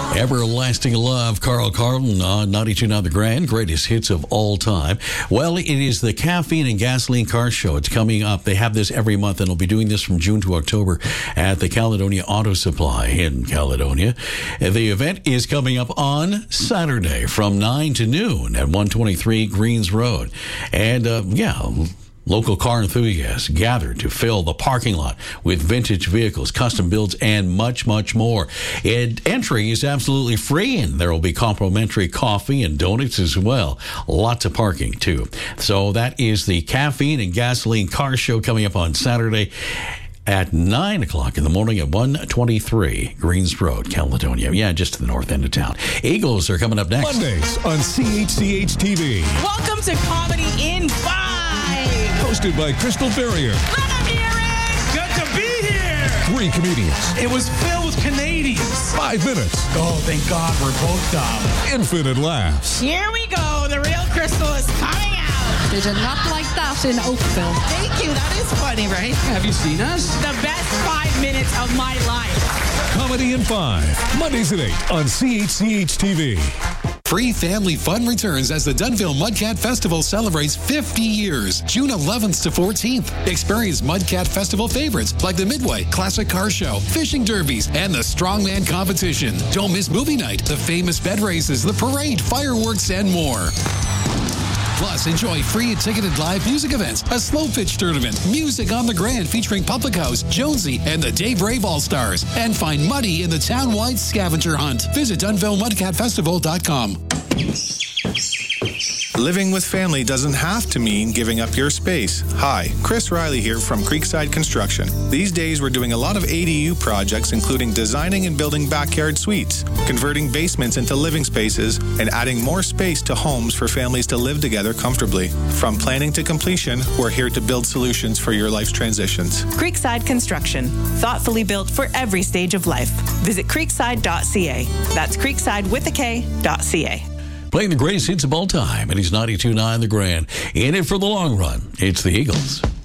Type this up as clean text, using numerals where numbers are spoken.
Everlasting Love, Carl Carlton on 92.9 The Grand, greatest hits of all time. Well, it is the Caffeine and Gasoline Car Show. It's coming up. They have this every month, and they'll be doing this from June to October at the Caledonia Auto Supply in Caledonia. The event is coming up on Saturday from 9 to noon at 123 Greens Road. And, local car enthusiasts gather to fill the parking lot with vintage vehicles, custom builds, and much, much more. And entry is absolutely free, and there will be complimentary coffee and donuts as well. Lots of parking, too. So that is the Caffeine and Gasoline Car Show coming up on Saturday at 9 o'clock in the morning at 123 Greens Road, Caledonia. Yeah, just to the north end of town. Eagles are coming up next. Mondays on CHCH TV. Welcome to Comedy in 5. Hosted by Crystal Ferrier. Good to be here. 3 comedians. It was filled with Canadians. 5 minutes. Oh, thank God we're both dumb. Infinite laughs. Here we go. The real Crystal is coming out. They did not like that in Oakville. Thank you. That is funny, right? Have you seen us? The best 5 minutes of my life. Comedy in 5. Mondays at 8 on CHCH TV. Free family fun returns as the Dunville Mudcat Festival celebrates 50 years, June 11th to 14th. Experience Mudcat Festival favorites like the Midway Classic Car Show, fishing derbies, and the Strongman Competition. Don't miss movie night, the famous bed races, the parade, fireworks, and more. Plus, enjoy free and ticketed live music events, a slow pitch tournament, music on the Grand featuring Public House, Jonesy, and the Dave Brave All-Stars. And find money in the town-wide scavenger hunt. Visit DunvilleMudcatFestival.com. Living with family doesn't have to mean giving up your space. Hi, Chris Riley here from Creekside Construction. These days we're doing a lot of ADU projects, including designing and building backyard suites, converting basements into living spaces, and adding more space to homes for families to live together comfortably. From planning to completion, we're here to build solutions for your life's transitions. Creekside Construction, thoughtfully built for every stage of life. Visit creekside.ca. That's creekside with a K.ca. Playing the greatest hits of all time, and he's 92.9 The Grand. In it for the long run, it's the Eagles.